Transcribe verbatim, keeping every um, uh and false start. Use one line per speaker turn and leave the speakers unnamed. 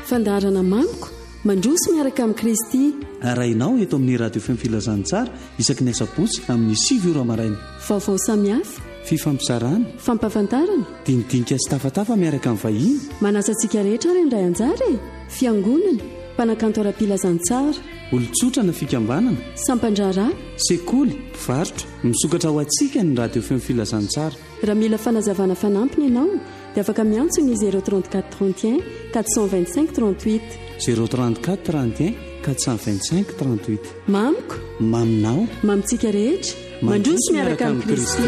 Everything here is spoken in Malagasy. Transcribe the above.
fandarana mamiko mandroso miaraka amin'i Kristy.
Arainao eto amin'ny radio fm filazantsara isaky ny asabotsy amin'ny sivy ora maraina.
Vaovao samihafa,
fifampizarana,
fampahafantarana,
dinidinika sy tafatafa miaraka amin'ny vahiny.
Manasa antsika rehetra ary indray anjara e. Fiangonana, mpanakanto ara-pilazantsara,
olon-tsotra na fikambanana,
sampandrara,
sekoly, mpivarotra, misokatra ho antsika ny radio fm filazantsara.
Raha mila fanazavana fanampiny ianao dia afaka miantsona ny zéro trente-quatre trente et un quatre cent vingt-cinq trente-huit
zéro trente-quatre trente et un quatre cent vingt-cinq trente-huit.
Mamiko,
maminao,
mamitsika rehetra mandroso miaraka amin'i Kristy.